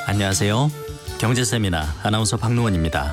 안녕하세요. 경제세미나 아나운서 박노원입니다.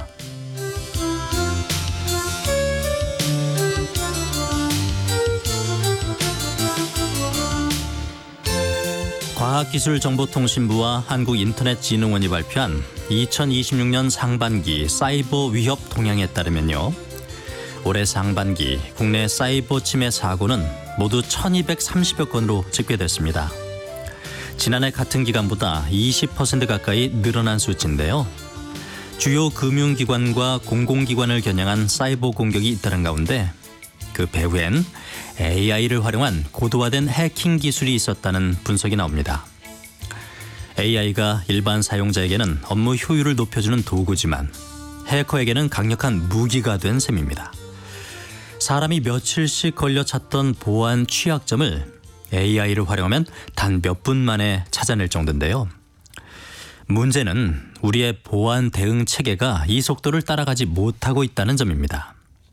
과학기술정보통신부와 한국인터넷진흥원이 발표한 2026년 상반기 사이버 위협 동향에 따르면요. 올해 상반기 국내 사이버 침해 사고는 모두 1230여 건으로 집계됐습니다. 지난해 같은 기간보다 20% 가까이 늘어난 수치인데요. 주요 금융기관과 공공기관을 겨냥한 사이버 공격이 잇따른 가운데 그 배후엔 AI를 활용한 고도화된 해킹 기술이 있었다는 분석이 나옵니다. AI가 일반 사용자에게는 업무 효율을 높여주는 도구지만 해커에게는 강력한 무기가 된 셈입니다. 사람이 며칠씩 걸려 찾던 보안 취약점을 AI를 활용하면 단 몇 분 만에 찾아낼 정도인데요. 문제는 우리의 보안 대응 체계가 이 속도를 따라가지 못하고 있다는 점입니다.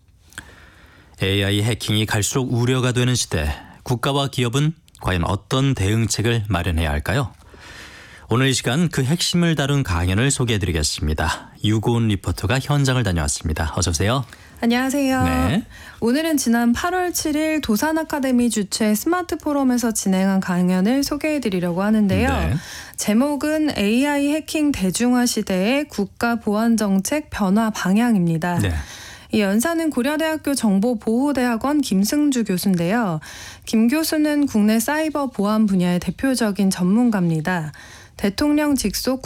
AI 해킹이 갈수록 우려가 되는 시대, 국가와 기업은 과연 어떤 대응책을 마련해야 할까요? 오늘 이 시간 그 핵심을 다룬 강연을 소개해드리겠습니다. 유고은 리포터가 현장을 다녀왔습니다. 어서 오세요. 안녕하세요. 네. 오늘은 지난 8월 7일 도산아카데미 주최 스마트 포럼에서 진행한 강연을 소개해드리려고 하는데요. 네. 제목은 AI 해킹 대중화 시대의 국가 보안 정책 변화 방향입니다. 네. 이 연사는 고려대학교 정보보호대학원 김승주 교수인데요. 김 교수는 국내 사이버 보안 분야의 대표적인 전문가입니다. 대통령 직속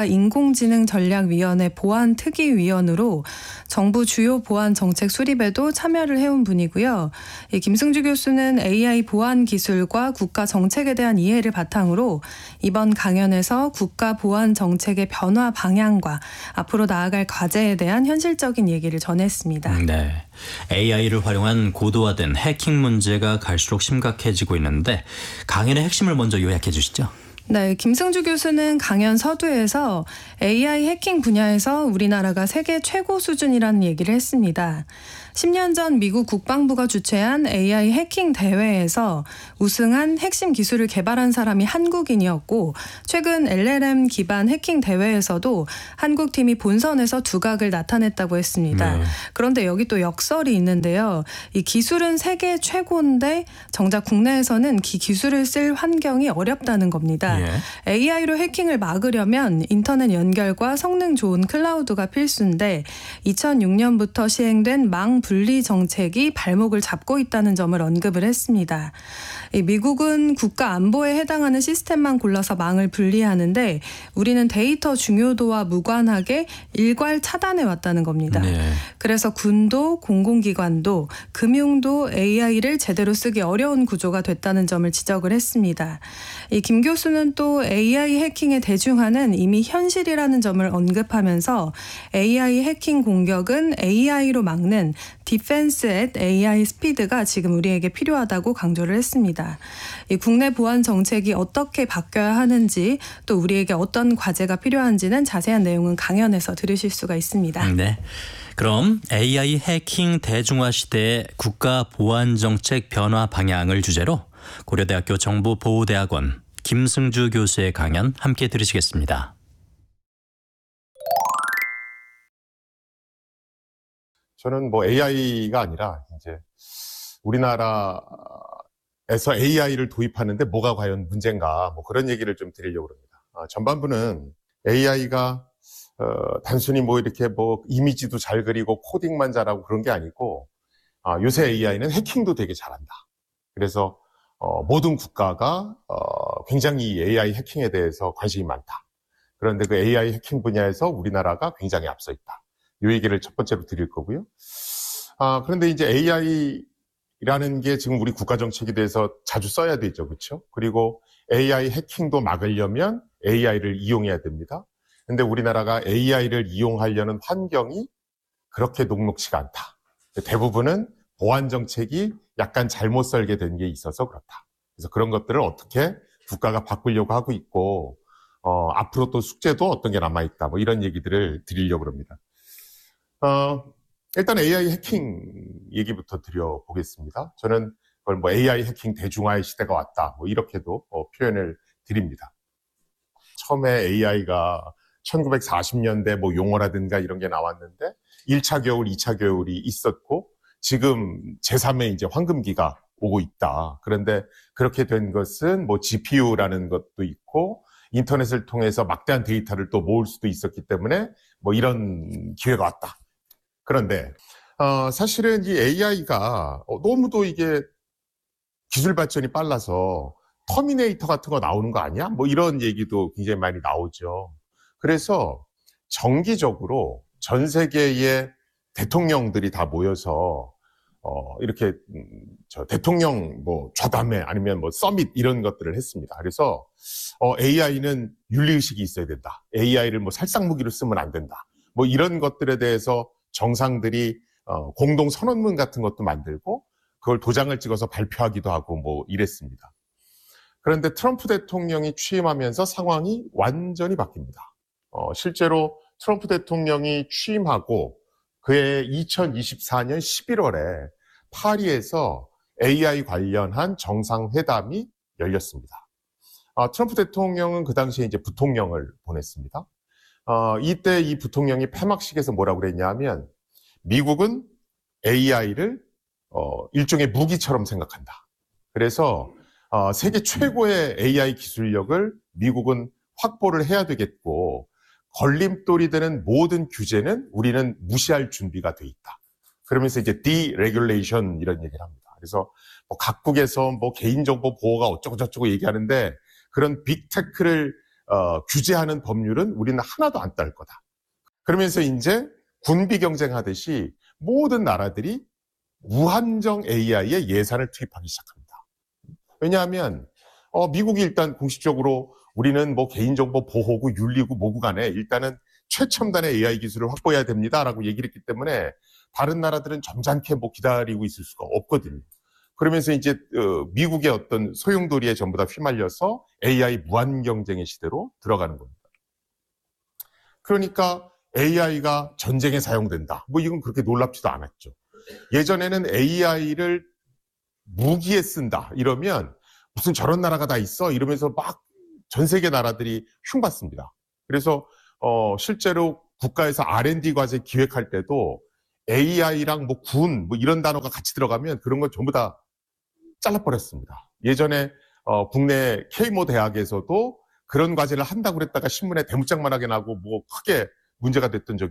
국가인공지능전략위원회 보안특위위원으로 정부 주요 보안 정책 수립에도 참여를 해온 분이고요. 이 김승주 교수는 AI 보안 기술과 국가 정책에 대한 이해를 바탕으로 이번 강연에서 국가 보안 정책의 변화 방향과 앞으로 나아갈 과제에 대한 현실적인 얘기를 전했습니다. 네. AI를 활용한 고도화된 해킹 문제가 갈수록 심각해지고 있는데 강연의 핵심을 먼저 요약해 주시죠. 네, 김승주 교수는 강연 서두에서 AI 해킹 분야에서 우리나라가 세계 최고 수준이라는 얘기를 했습니다. 10년 전 미국 국방부가 주최한 AI 해킹 대회에서 우승한 핵심 기술을 개발한 사람이 한국인이었고 최근 LLM 기반 해킹 대회에서도 한국팀이 본선에서 두각을 나타냈다고 했습니다. 그런데 여기 또 역설이 있는데요. 이 기술은 세계 최고인데 정작 국내에서는 기술을 쓸 환경이 어렵다는 겁니다. AI로 해킹을 막으려면 인터넷 연결과 성능 좋은 클라우드가 필수인데 2006년부터 시행된 망 분리 정책이 발목을 잡고 있다는 점을 언급을 했습니다. 미국은 국가 안보에 해당하는 시스템만 골라서 망을 분리하는데 우리는 데이터 중요도와 무관하게 일괄 차단해 왔다는 겁니다. 네. 그래서 군도 공공기관도 금융도 AI를 제대로 쓰기 어려운 구조가 됐다는 점을 지적을 했습니다. 이 김 교수는 또 AI 해킹의 대중화는 이미 현실이라는 점을 언급하면서 AI 해킹 공격은 AI로 막는 디펜스 앳 AI 스피드가 지금 우리에게 필요하다고 강조를 했습니다. 이 국내 보안 정책이 어떻게 바뀌어야 하는지 또 우리에게 어떤 과제가 필요한지는 자세한 내용은 강연에서 들으실 수가 있습니다. 네. 그럼 AI 해킹 대중화 시대의 국가 보안 정책 변화 방향을 주제로 고려대학교 정보보호대학원 김승주 교수의 강연 함께 들으시겠습니다. 저는 AI가 아니라 이제 우리나라에서 AI를 도입하는데 뭐가 과연 문제인가 그런 얘기를 좀 드리려고 합니다. 전반부는 AI가 단순히 이렇게 이미지도 잘 그리고 코딩만 잘하고 그런 게 아니고 요새 AI는 해킹도 되게 잘한다. 그래서 모든 국가가 굉장히 AI 해킹에 대해서 관심이 많다. 그런데 그 AI 해킹 분야에서 우리나라가 굉장히 앞서 있다. 이 얘기를 첫 번째로 드릴 거고요. 그런데 이제 AI라는 게 지금 우리 국가 정책에 대해서 자주 써야 되죠. 그렇죠? 그리고 AI 해킹도 막으려면 AI를 이용해야 됩니다. 근데 우리나라가 AI를 이용하려는 환경이 그렇게 녹록치가 않다. 대부분은 보안 정책이 약간 잘못 설계된 게 있어서 그렇다. 그래서 그런 것들을 어떻게 국가가 바꾸려고 하고 있고 앞으로 또 숙제도 어떤 게 남아있다. 이런 얘기들을 드리려고 합니다. 일단 AI 해킹 얘기부터 드려보겠습니다. 저는 그걸 AI 해킹 대중화의 시대가 왔다. 이렇게도 표현을 드립니다. 처음에 AI가 1940년대 뭐 용어라든가 이런 게 나왔는데 1차 겨울, 2차 겨울이 있었고 지금 제3의 이제 황금기가 오고 있다. 그런데 그렇게 된 것은 뭐 GPU라는 것도 있고 인터넷을 통해서 막대한 데이터를 또 모을 수도 있었기 때문에 뭐 이런 기회가 왔다. 그런데 사실은 이 AI가 너무도 이게 기술 발전이 빨라서 터미네이터 같은 거 나오는 거 아니야? 뭐 이런 얘기도 굉장히 많이 나오죠. 그래서 정기적으로 전 세계의 대통령들이 다 모여서 이렇게 대통령 뭐 좌담회 아니면 뭐 서밋 이런 것들을 했습니다. 그래서 AI는 윤리의식이 있어야 된다. AI를 뭐 살상무기로 쓰면 안 된다. 뭐 이런 것들에 대해서 정상들이 공동 선언문 같은 것도 만들고 그걸 도장을 찍어서 발표하기도 하고 뭐 이랬습니다. 그런데 트럼프 대통령이 취임하면서 상황이 완전히 바뀝니다. 실제로 트럼프 대통령이 취임하고 그해 2024년 11월에 파리에서 AI 관련한 정상회담이 열렸습니다. 트럼프 대통령은 그 당시에 이제 부통령을 보냈습니다. 이때 이 부통령이 폐막식에서 뭐라고 그랬냐면 미국은 AI를 일종의 무기처럼 생각한다. 그래서 세계 최고의 AI 기술력을 미국은 확보를 해야 되겠고 걸림돌이 되는 모든 규제는 우리는 무시할 준비가 돼 있다. 그러면서 이제 deregulation 이런 얘기를 합니다. 그래서 뭐 각국에서 뭐 개인정보 보호가 어쩌고 저쩌고 얘기하는데 그런 빅테크를 규제하는 법률은 우리는 하나도 안 딸 거다. 그러면서 이제 군비 경쟁하듯이 모든 나라들이 무한정 AI에 예산을 투입하기 시작합니다. 왜냐하면 미국이 일단 공식적으로 우리는 뭐 개인정보 보호구, 윤리구, 뭐구 간에 일단은 최첨단의 AI 기술을 확보해야 됩니다라고 얘기를 했기 때문에 다른 나라들은 점잖게 뭐 기다리고 있을 수가 없거든요. 그러면서 이제 미국의 어떤 소용돌이에 전부 다 휘말려서 AI 무한 경쟁의 시대로 들어가는 겁니다. 그러니까 AI가 전쟁에 사용된다. 뭐 이건 그렇게 놀랍지도 않았죠. 예전에는 AI를 무기에 쓴다 이러면 무슨 저런 나라가 다 있어 이러면서 막 전 세계 나라들이 흉봤습니다. 그래서 실제로 국가에서 R&D 과제 기획할 때도 AI랑 뭐 군 뭐 이런 단어가 같이 들어가면 그런 건 전부 다 잘라버렸습니다. 예전에 국내 K모 대학에서도 그런 과제를 한다고 그랬다가 신문에 대문짝만하게 나고 뭐 크게 문제가 됐던 적이